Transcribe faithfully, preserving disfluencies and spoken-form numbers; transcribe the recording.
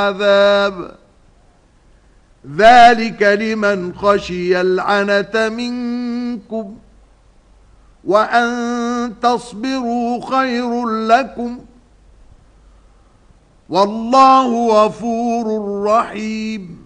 عذاب ذلك لمن خشي العنة منكم وأن تصبروا خير لكم والله غفور رحيم.